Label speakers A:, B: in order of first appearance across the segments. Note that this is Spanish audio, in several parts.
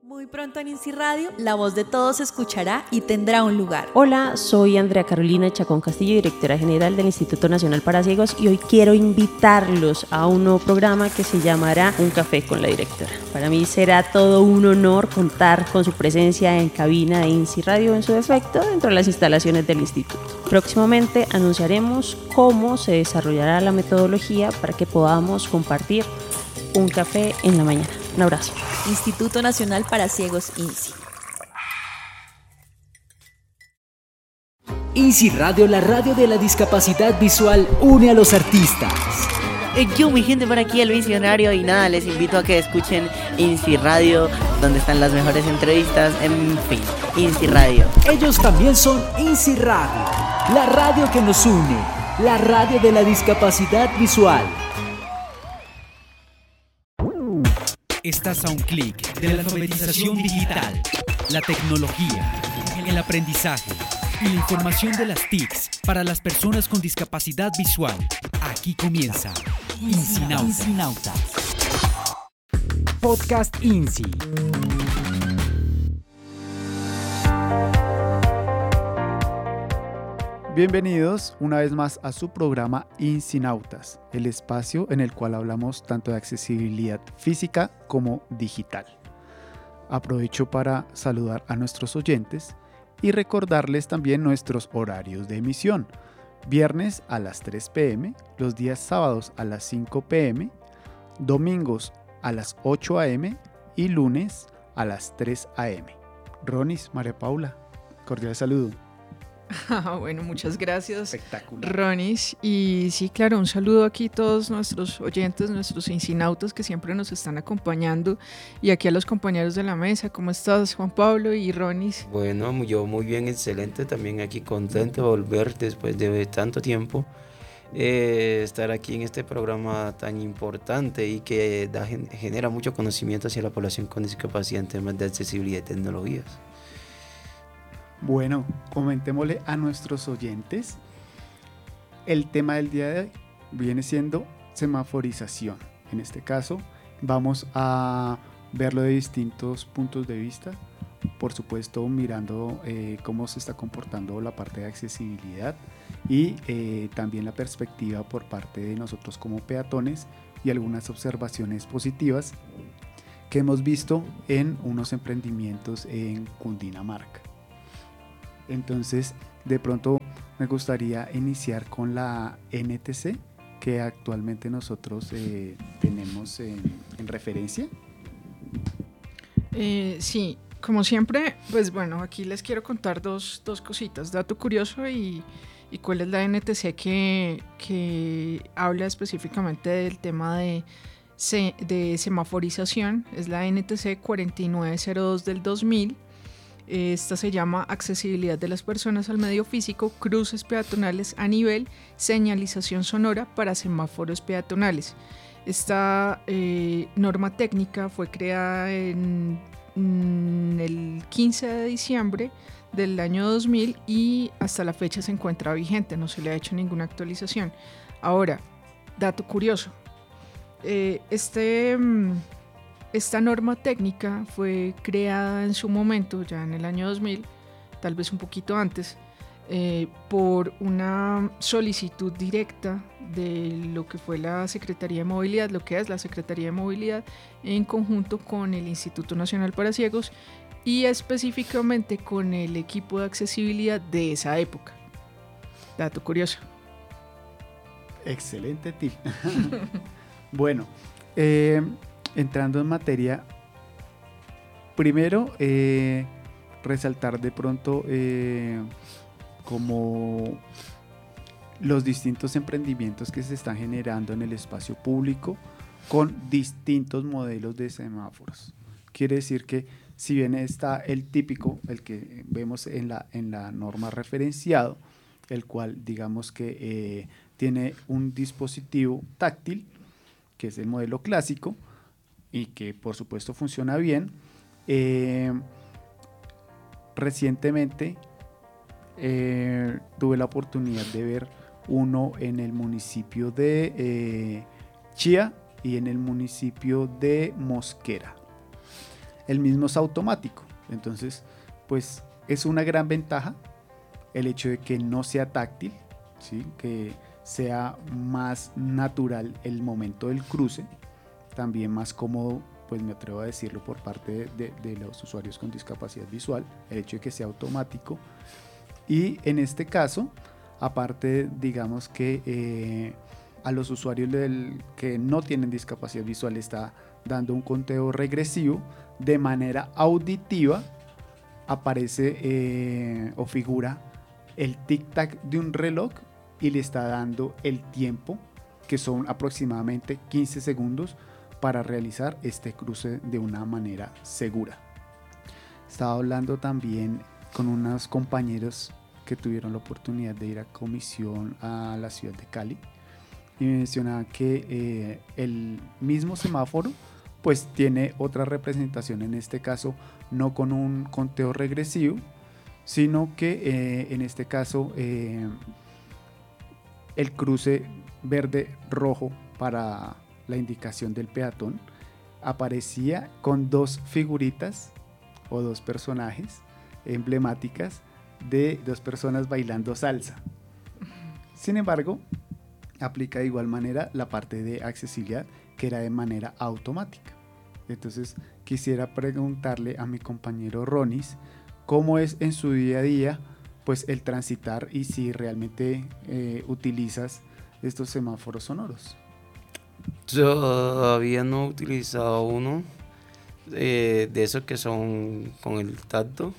A: Muy pronto en INSI Radio, la voz de todos se escuchará y tendrá un lugar.
B: Hola, soy Andrea Carolina Chacón Castillo, directora general del Instituto Nacional para Ciegos, y hoy quiero invitarlos a un nuevo programa que se llamará Un Café con la Directora. Para mí será todo un honor contar con su presencia en cabina de INSI Radio en su defecto dentro de las instalaciones del instituto. Próximamente anunciaremos cómo se desarrollará la metodología para que podamos compartir un café en la mañana. Un abrazo.
A: Instituto Nacional para Ciegos, INSI.
C: INSI Radio, la radio de la discapacidad visual, une a los artistas.
D: Yo, mi gente, por aquí el visionario, y nada, les invito a que escuchen INSI Radio, donde están las mejores entrevistas, en fin, INSI Radio.
C: Ellos también son INSI Radio, la radio que nos une, la radio de la discapacidad visual.
E: Estás a un clic de la alfabetización digital, la tecnología, el aprendizaje y la información de las TICs para las personas con discapacidad visual. Aquí comienza INSInautas.
C: Podcast INSI.
F: Bienvenidos una vez más a su programa INSInautas, el espacio en el cual hablamos tanto de accesibilidad física como digital. Aprovecho para saludar a nuestros oyentes y recordarles también nuestros horarios de emisión. Viernes a las 3 p.m., los días sábados a las 5 p.m., domingos a las 8 a.m. y lunes a las 3 a.m. Ronis, María Paula, cordial saludo.
G: Bueno, muchas gracias,
F: Espectacular.
G: Ronis. Y sí, claro, un saludo aquí a todos nuestros oyentes, nuestros insinautas que siempre nos están acompañando, y aquí a los compañeros de la mesa. ¿Cómo estás, Juan Pablo y Ronis?
H: Bueno, yo muy bien, excelente, también aquí contento de volver después de tanto tiempo, estar aquí en este programa tan importante y que genera mucho conocimiento hacia la población con discapacidad en temas de accesibilidad y tecnologías.
F: Bueno, comentémosle a nuestros oyentes. El tema del día de hoy viene siendo semaforización. En este caso, vamos a verlo de distintos puntos de vista. Por supuesto, mirando cómo se está comportando la parte de accesibilidad y también la perspectiva por parte de nosotros como peatones y algunas observaciones positivas que hemos visto en unos emprendimientos en Cundinamarca. Entonces, de pronto me gustaría iniciar con la NTC que actualmente nosotros tenemos en referencia.
G: Sí, como siempre, pues bueno, aquí les quiero contar dos cositas, dato curioso y cuál es la NTC que habla específicamente del tema de semaforización. Es la NTC 4902 del 2000. Esta se llama Accesibilidad de las personas al medio físico, cruces peatonales a nivel, señalización sonora para semáforos peatonales. Esta norma técnica fue creada en el 15 de diciembre del año 2000 y hasta la fecha se encuentra vigente, no se le ha hecho ninguna actualización. Ahora, dato curioso, esta norma técnica fue creada en su momento, ya en el año 2000, tal vez un poquito antes, por una solicitud directa de lo que fue la Secretaría de Movilidad, lo que es la Secretaría de Movilidad, en conjunto con el Instituto Nacional para Ciegos y específicamente con el equipo de accesibilidad de esa época. Dato curioso.
F: Excelente tip. Bueno, entrando en materia, primero resaltar de pronto como los distintos emprendimientos que se están generando en el espacio público con distintos modelos de semáforos. Quiere decir que si bien está el típico, el que vemos en la norma referenciado, el cual digamos que tiene un dispositivo táctil, que es el modelo clásico, y que por supuesto funciona bien. Recientemente tuve la oportunidad de ver uno en el municipio de Chía y en el municipio de Mosquera. el mismo es automático. Entonces, pues es una gran ventaja el hecho de que no sea táctil, ¿sí? Que sea más natural el momento del cruce, también más cómodo, pues me atrevo a decirlo, por parte de los usuarios con discapacidad visual, el hecho de que sea automático. Y en este caso, aparte, digamos que a los usuarios que no tienen discapacidad visual está dando un conteo regresivo de manera auditiva. Aparece o figura el tic-tac de un reloj y le está dando el tiempo, que son aproximadamente 15 segundos para realizar este cruce de una manera segura. Estaba hablando también con unos compañeros que tuvieron la oportunidad de ir a comisión a la ciudad de Cali y me mencionaba que el mismo semáforo pues tiene otra representación, en este caso no con un conteo regresivo, sino que en este caso el cruce verde-rojo para la indicación del peatón aparecía con dos figuritas o dos personajes emblemáticas de dos personas bailando salsa. Sin embargo, aplica de igual manera la parte de accesibilidad, que era de manera automática. Entonces quisiera preguntarle a mi compañero Ronis cómo es en su día a día pues el transitar y si realmente utilizas estos semáforos sonoros.
H: Yo todavía no he utilizado uno de esos que son con el tacto.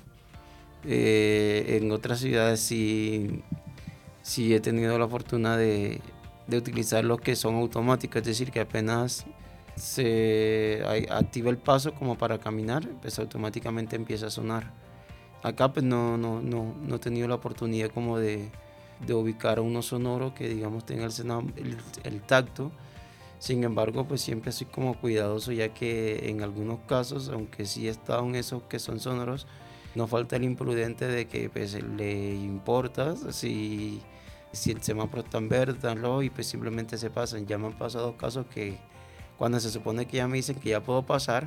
H: En otras ciudades sí he tenido la fortuna de utilizar los que son automáticos, es decir, que apenas se activa el paso como para caminar, pues automáticamente empieza a sonar. Acá pues no he tenido la oportunidad como de ubicar uno sonoro que digamos tenga el tacto. Sin embargo, pues siempre soy como cuidadoso, ya que en algunos casos, aunque sí he estado en esos que son sonoros, no falta el imprudente de que pues le importa si el semáforo está en verde, está en rojo, y pues simplemente se pasan. Ya me han pasado casos que cuando se supone que ya me dicen que ya puedo pasar,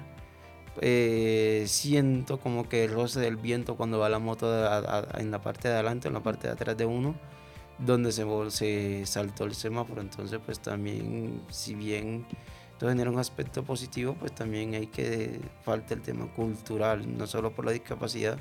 H: siento como que el roce del viento cuando va la moto en la parte de adelante o en la parte de atrás de uno, donde se saltó el semáforo. Entonces pues también, si bien esto genera un aspecto positivo, pues también hay que falta el tema cultural, no solo por la discapacidad,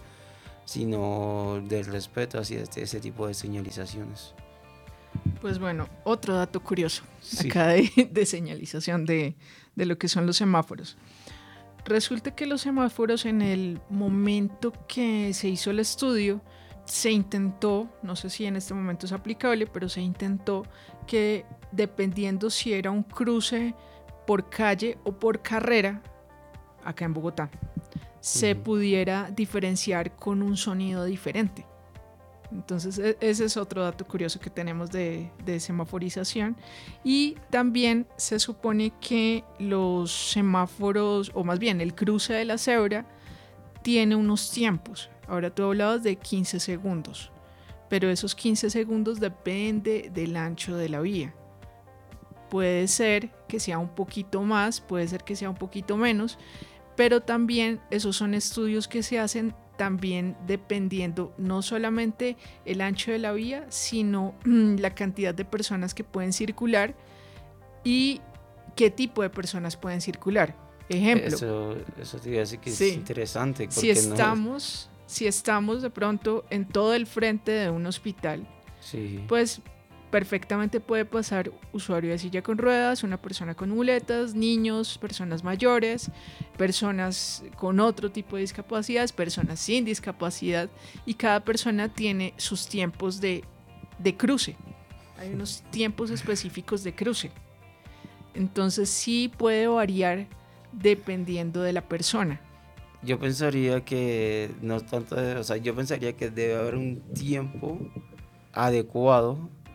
H: sino del respeto hacia ese tipo de señalizaciones.
G: Pues bueno, otro dato curioso
H: Sí.
G: acá de señalización de lo que son los semáforos. Resulta que los semáforos, en el momento que se hizo el estudio, se intentó, no sé si en este momento es aplicable, pero se intentó que dependiendo si era un cruce por calle o por carrera, acá en Bogotá, se pudiera diferenciar con un sonido diferente. Entonces ese es otro dato curioso que tenemos de semaforización. Y también se supone que los semáforos, o más bien el cruce de la cebra, tiene unos tiempos. Ahora tú hablabas de 15 segundos, pero esos 15 segundos depende del ancho de la vía. Puede ser que sea un poquito más, puede ser que sea un poquito menos, pero también esos son estudios que se hacen también dependiendo no solamente el ancho de la vía, sino la cantidad de personas que pueden circular y qué tipo de personas pueden circular. Ejemplo,
H: Eso te iba a decir que
G: sí,
H: es interesante.
G: si estamos de pronto en todo el frente de un hospital,
H: Sí.
G: pues perfectamente puede pasar usuario de silla con ruedas, una persona con muletas, niños, personas mayores, personas con otro tipo de discapacidades, personas sin discapacidad, y cada persona tiene sus tiempos de cruce. Hay unos tiempos específicos de cruce. Entonces sí puede variar dependiendo de la persona.
H: Yo pensaría que no tanto, yo pensaría que debe haber un tiempo adecuado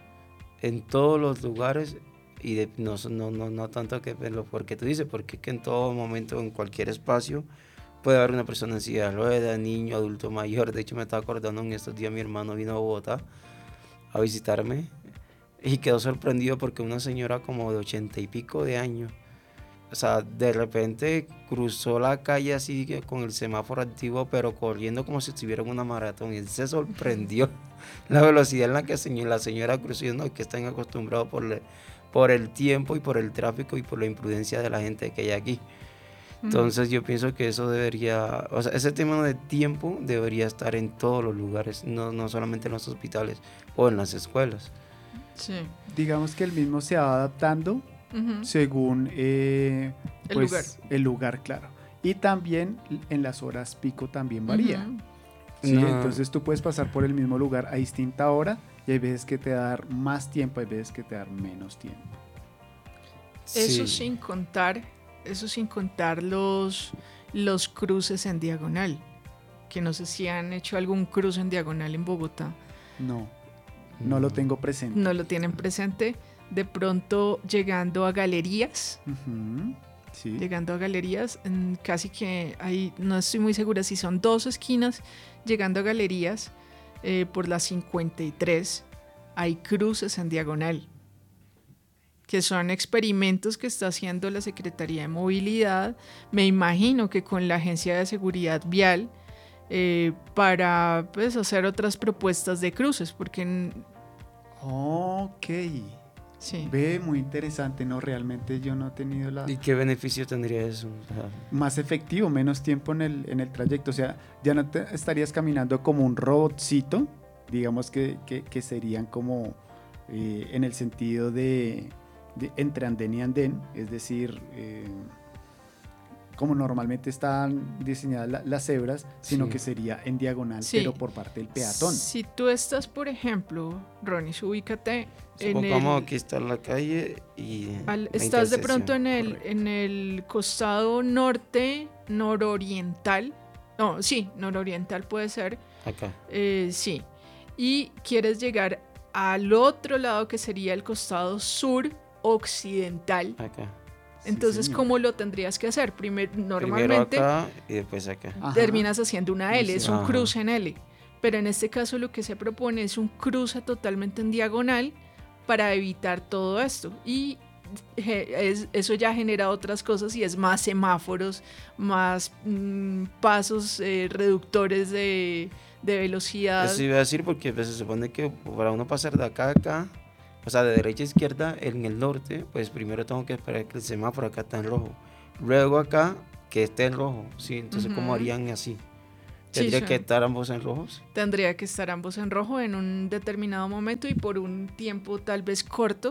H: en todos los lugares y no tanto que porque tú dices, porque es que en todo momento, en cualquier espacio, puede haber una persona en silla de ruedas, niño, adulto mayor. De hecho, me estaba acordando en estos días, mi hermano vino a Bogotá a visitarme y quedó sorprendido porque una señora como de 80 y pico de años o sea, de repente cruzó la calle así que con el semáforo activo, pero corriendo como si estuviera en una maratón. Y él se sorprendió la velocidad en la que la señora cruzó, ¿no? Que están acostumbrados por el tiempo y por el tráfico y por la imprudencia de la gente que hay aquí. Entonces yo pienso que eso debería, o sea, ese tema de tiempo debería estar en todos los lugares, no solamente en los hospitales o en las escuelas.
G: Sí.
F: Digamos que el mismo se va adaptando según pues, el lugar, claro. Y también en las horas pico también varía. ¿Sí?
H: No.
F: Entonces tú puedes pasar por el mismo lugar a distinta hora y hay veces que te va a dar más tiempo, hay veces que te va a dar menos tiempo.
G: Eso
H: Sí.
G: sin contar los cruces en diagonal, que no sé si han hecho algún cruce en diagonal en Bogotá.
F: No lo tengo presente.
G: No lo tienen presente. De pronto llegando a galerías,
F: Sí.
G: llegando a galerías, casi que ahí no estoy muy segura si son 2 esquinas, llegando a galerías por la 53 hay cruces en diagonal, que son experimentos que está haciendo la Secretaría de Movilidad, me imagino que con la Agencia de Seguridad Vial, para pues, hacer otras propuestas de cruces, porque
F: Ok.
G: sí.
F: Ve, muy interesante, ¿no? Realmente yo no he tenido
H: ¿Y qué beneficio tendría eso? O sea,
F: más efectivo, menos tiempo en el trayecto. O sea, ya no te estarías caminando como un robotcito, digamos que serían como en el sentido de entre andén y andén, es decir, como normalmente están diseñadas las cebras, sino
H: Sí.
F: que sería en diagonal,
G: Sí.
F: pero por parte del peatón.
G: Si tú estás, por ejemplo, Ronnie, ubícate
H: supongamos que está en la calle y
G: estás de pronto
H: correcto.
G: en el costado norte, nororiental. No, sí, nororiental puede ser.
H: Acá.
G: Sí. Y quieres llegar al otro lado que sería el costado sur occidental.
H: Acá.
F: Sí,
G: Entonces,
F: señor.
G: ¿cómo lo tendrías que hacer?
H: Primero
G: Normalmente
H: acá y después acá.
F: Ajá.
G: terminas haciendo una L, es un
H: Ajá.
G: cruce en L. Pero en este caso lo que se propone es un cruce totalmente en diagonal para evitar todo esto. Y eso ya genera otras cosas y es más semáforos, más pasos reductores de velocidad.
H: Eso iba a decir porque pues, se supone que para uno pasar de acá a acá, o sea, de derecha a izquierda en el norte, pues primero tengo que esperar que el semáforo acá está en rojo. Luego acá que esté en rojo, ¿sí? Entonces, ¿cómo harían así?
G: Sí,
H: ¿Tendría
G: sí.
H: que estar ambos en rojos?
G: Tendría que estar ambos en rojo en un determinado momento y por un tiempo tal vez corto,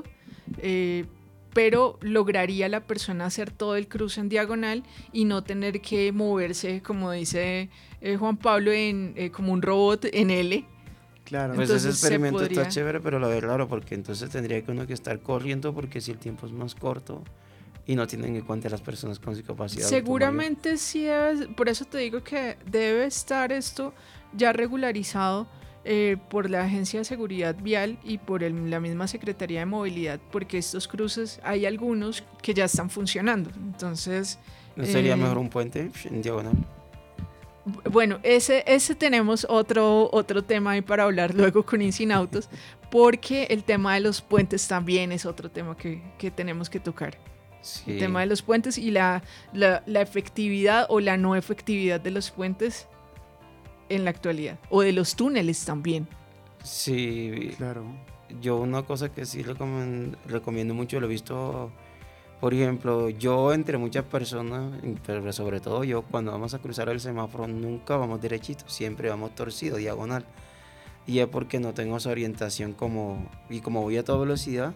G: pero lograría la persona hacer todo el cruce en diagonal y no tener que moverse, como dice Juan Pablo, como un robot en L.
F: Claro.
H: Pues
G: Entonces,
H: ese
G: se
H: experimento
G: podría-
H: está chévere, pero la verdad, claro, porque entonces tendría que uno que estar corriendo porque si el tiempo es más corto y no tienen en cuenta las personas con discapacidad.
G: Seguramente sí debe, por eso te digo que debe estar esto ya regularizado por la Agencia de Seguridad Vial y por la misma Secretaría de Movilidad, porque estos cruces hay algunos que ya están funcionando. Entonces,
H: ¿No sería
G: eh,
H: mejor un puente en diagonal?
G: bueno, ese tenemos otro tema ahí para hablar luego con Incinautos, porque el tema de los puentes también es otro tema que tenemos que tocar.
H: Sí.
G: El tema de los puentes y la efectividad o la no efectividad de los puentes en la actualidad, o de los túneles también.
H: Sí,
F: Claro.
H: yo una cosa que sí recomiendo mucho, lo he visto, por ejemplo, yo entre muchas personas, pero sobre todo yo, cuando vamos a cruzar el semáforo nunca vamos derechito, siempre vamos torcido, diagonal. Y es porque no tengo esa orientación como voy a toda velocidad,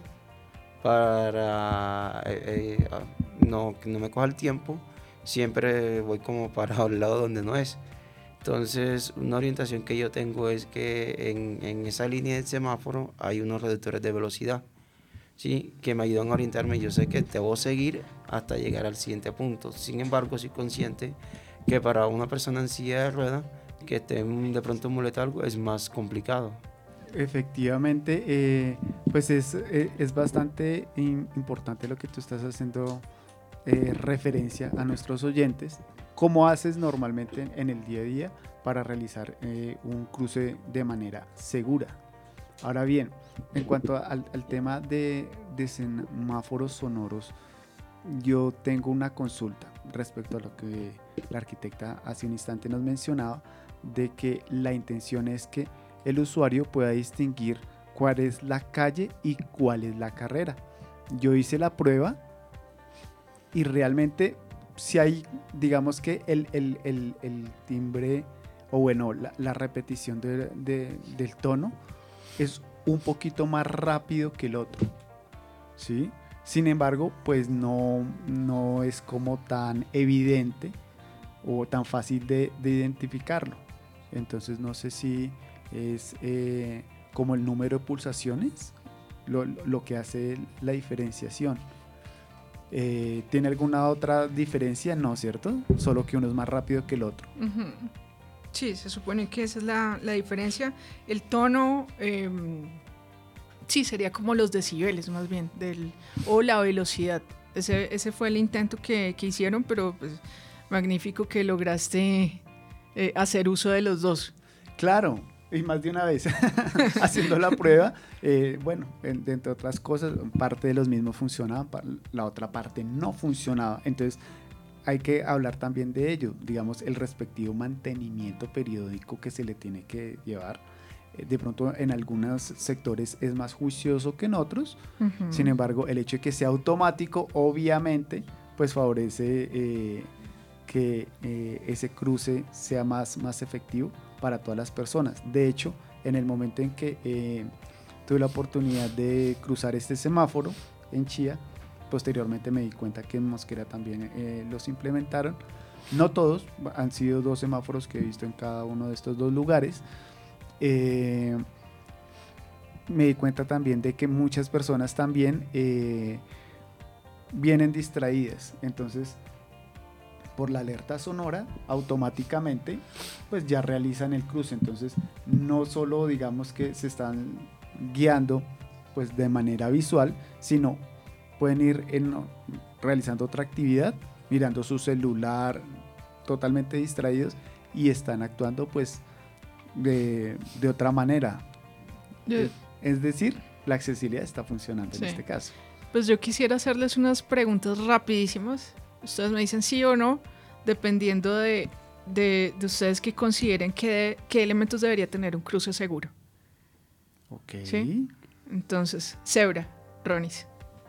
H: para que no me coja el tiempo, siempre voy como para al lado donde no es. Entonces, una orientación que yo tengo es que en esa línea del semáforo hay unos reductores de velocidad, ¿sí? Que me ayudan a orientarme. Yo sé que debo seguir hasta llegar al siguiente punto. Sin embargo, soy consciente que para una persona en silla de ruedas que esté de pronto en muleta algo es más complicado.
F: Efectivamente, pues es bastante importante lo que tú estás haciendo referencia a nuestros oyentes. ¿Cómo haces normalmente en el día a día para realizar un cruce de manera segura? Ahora bien, en cuanto al tema de semáforos sonoros, yo tengo una consulta respecto a lo que la arquitecta hace un instante nos mencionaba, de que la intención es que el usuario pueda distinguir cuál es la calle y cuál es la carrera. Yo hice la prueba y realmente si hay, digamos que el timbre, o bueno, la repetición del tono es un poquito más rápido que el otro, ¿sí? Sin embargo, pues no es como tan evidente o tan fácil de identificarlo. Entonces no sé si es como el número de pulsaciones lo que hace la diferenciación. ¿Tiene alguna otra diferencia? No, ¿cierto? Solo que uno es más rápido que el otro.
G: Uh-huh. Sí, se supone que esa es la diferencia. El tono, sí, sería como los decibeles más bien, o la velocidad. Ese fue el intento que hicieron, pero pues, magnífico que lograste hacer uso de los dos.
F: Claro, y más de una vez haciendo la prueba. Bueno, entre otras cosas, parte de los mismos funcionaba, la otra parte no funcionaba. Entonces hay que hablar también de ello, digamos, el respectivo mantenimiento periódico que se le tiene que llevar. De pronto en algunos sectores es más juicioso que en otros. Uh-huh. Sin embargo, el hecho de que sea automático obviamente pues favorece que ese cruce sea más efectivo para todas las personas. De hecho, en el momento en que tuve la oportunidad de cruzar este semáforo en Chía, posteriormente me di cuenta que en Mosquera también los implementaron. No todos, han sido 2 semáforos que he visto en cada uno de estos 2 lugares. Me di cuenta también de que muchas personas también vienen distraídas. Entonces, por la alerta sonora, automáticamente pues ya realizan el cruce. Entonces, no solo digamos que se están guiando pues de manera visual, sino pueden ir realizando otra actividad, mirando su celular, totalmente distraídos, y están actuando pues de otra manera. Es decir, la accesibilidad está funcionando en este caso.
G: Pues yo quisiera hacerles unas preguntas rapidísimas. Ustedes me dicen sí o no, dependiendo de ustedes que consideren qué elementos debería tener un cruce seguro.
F: Ok.
G: ¿Sí? Entonces, cebra, Ronis.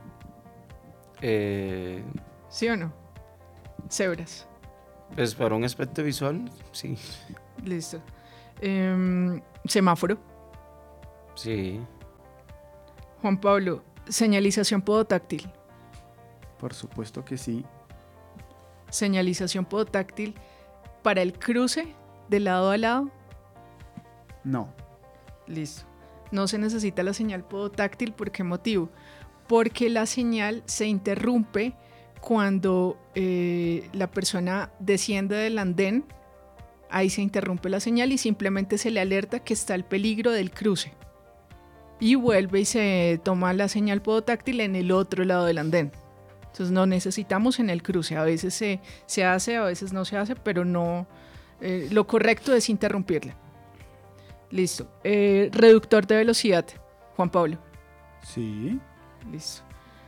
G: ¿Sí o no? Cebras.
H: Pues para un aspecto visual, sí.
G: Listo. Semáforo.
H: Sí.
G: Juan Pablo, señalización podotáctil.
F: Por supuesto que sí.
G: Señalización podotáctil para el cruce de lado a lado.
F: No.
G: Listo. No se necesita la señal podotáctil. ¿Por qué motivo? Porque la señal se interrumpe cuando la persona desciende del andén. Ahí se interrumpe la señal y simplemente se le alerta que está el peligro del cruce. Y vuelve y se toma la señal podotáctil en el otro lado del andén. Entonces no necesitamos en el cruce. A veces se hace, a veces no se hace, pero no. Lo correcto es interrumpirla. Listo. Reductor de velocidad, Juan Pablo.
F: Sí.
G: Listo.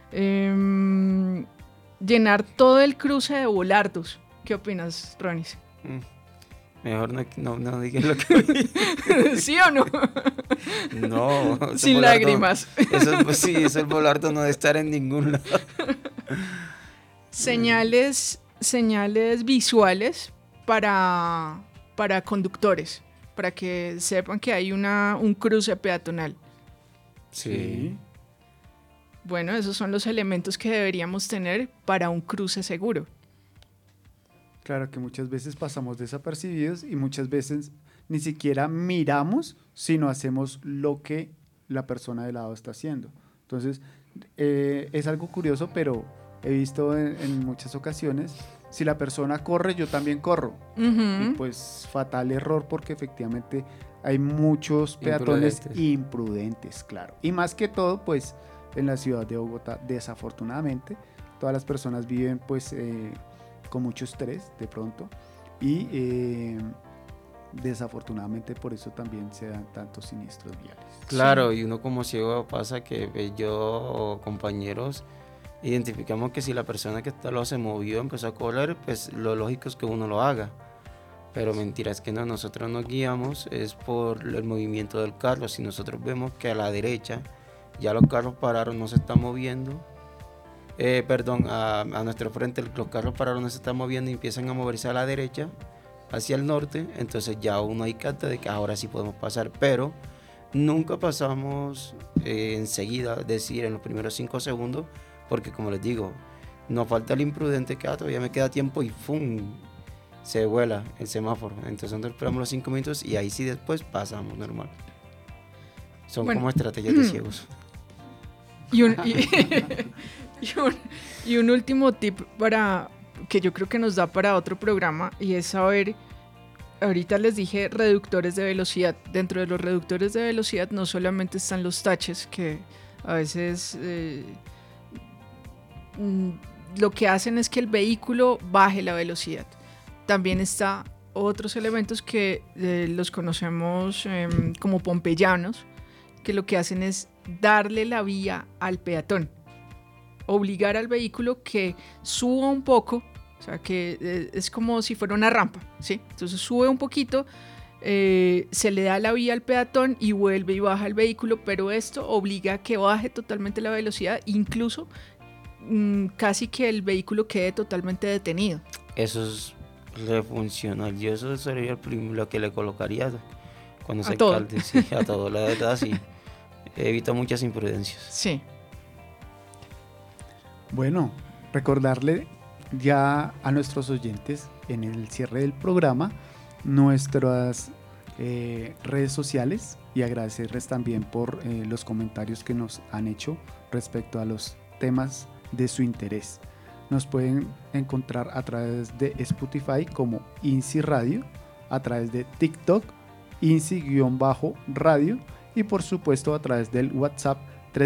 G: Llenar todo el cruce de volardos. ¿Qué opinas, Ronis?
H: Mejor no digas lo que vi.
G: ¿Sí o no?
H: No.
G: Sin lágrimas.
H: Eso el volardo no debe estar en ningún lado.
G: Señales visuales para conductores, para que sepan que hay un cruce peatonal.
H: Sí.
G: Bueno, esos son los elementos que deberíamos tener para un cruce seguro.
F: Claro que muchas veces pasamos desapercibidos y muchas veces ni siquiera miramos, sino hacemos lo que la persona de lado está haciendo. Entonces, es algo curioso, pero he visto en muchas ocasiones, si la persona corre, yo también corro. Uh-huh. Y pues fatal error, porque efectivamente hay muchos peatones imprudentes, claro. Y más que todo, pues en la ciudad de Bogotá, desafortunadamente, todas las personas viven pues con mucho estrés de pronto y desafortunadamente por eso también se dan tantos siniestros viales.
H: Claro, sí. Y uno como ciego pasa que ve yo compañeros identificamos que si la persona que está lo se movió, empezó a correr, pues lo lógico es que uno lo haga. Pero mentira, es que no, nosotros nos guiamos es por el movimiento del carro. Si nosotros vemos que a la derecha ya los carros pararon, no se están moviendo, a nuestro frente los carros pararon, no se están moviendo y empiezan a moverse a la derecha, hacia el norte, entonces ya uno ahí capta de que ahora sí podemos pasar, pero nunca pasamos enseguida, es decir, en los primeros 5 segundos, porque como les digo, nos falta el imprudente que todavía me queda tiempo y ¡fum! Se vuela el semáforo. Entonces nosotros esperamos los 5 minutos y ahí sí después pasamos normal. Son como estrategias de ciegos.
G: Y un último tip que yo creo que nos da para otro programa, y es saber, ahorita les dije reductores de velocidad. Dentro de los reductores de velocidad no solamente están los taches, que a veces lo que hacen es que el vehículo baje la velocidad. También está otros elementos que los conocemos como pompeyanos, que lo que hacen es darle la vía al peatón, obligar al vehículo que suba un poco, o sea que es como si fuera una rampa, ¿sí? Entonces sube un poquito, se le da la vía al peatón y vuelve y baja el vehículo, pero esto obliga a que baje totalmente la velocidad, incluso casi que el vehículo quede totalmente detenido.
H: Eso es refuncional, yo eso sería lo que le colocaría cuando se
G: todo.
H: calde, sí, a todo, la verdad sí, evita muchas imprudencias.
G: Sí.
F: Bueno, recordarle ya a nuestros oyentes en el cierre del programa nuestras redes sociales y agradecerles también por los comentarios que nos han hecho respecto a los temas de su interés. Nos pueden encontrar a través de Spotify como INSI Radio, a través de TikTok INSI-radio y por supuesto a través del WhatsApp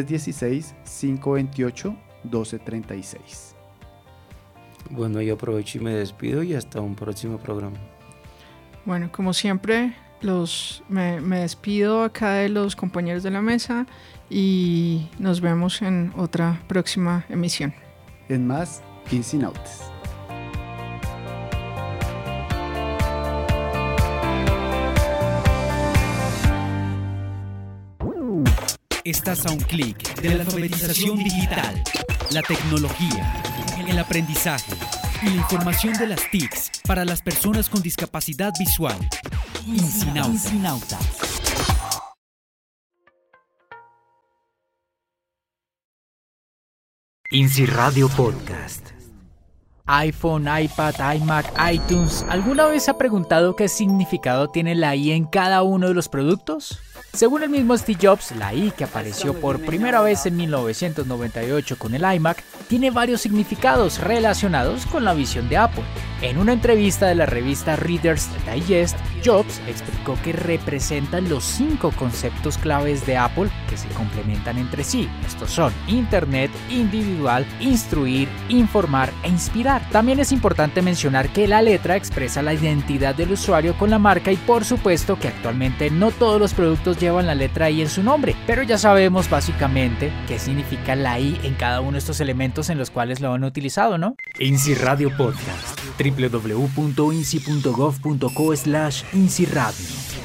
F: 316-528-1236.
H: Bueno, yo aprovecho y me despido y hasta un próximo programa.
G: Bueno, como siempre, me despido acá de los compañeros de la mesa y nos vemos en otra próxima emisión.
F: En más, INSI Nautes.
E: Estás a un clic de la alfabetización digital, la tecnología, el aprendizaje y la información de las TICs para las personas con discapacidad visual. INSINAUTA.
C: INSI Radio Podcast.
I: iPhone, iPad, iMac, iTunes. ¿Alguna vez se ha preguntado qué significado tiene la I en cada uno de los productos? Según el mismo Steve Jobs, la I, que apareció por primera vez en 1998 con el iMac, tiene varios significados relacionados con la visión de Apple. En una entrevista de la revista Reader's Digest, Jobs explicó que representan los 5 conceptos claves de Apple que se complementan entre sí. Estos son Internet, individual, instruir, informar e inspirar. También es importante mencionar que la letra expresa la identidad del usuario con la marca y por supuesto que actualmente no todos los productos llevan la letra I en su nombre, pero ya sabemos básicamente qué significa la I en cada uno de estos elementos en los cuales lo han utilizado, ¿no?
C: INSI Radio Podcast. www.insi.gov.co/INSI Radio.